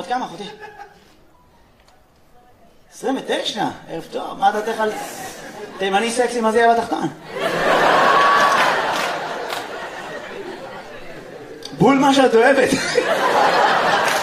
כמה, אחותי? 29, ערב טוב, מה דעתך על תימני סקסי, מה זה יהיה בתחתון? בול מה שאת אוהבת.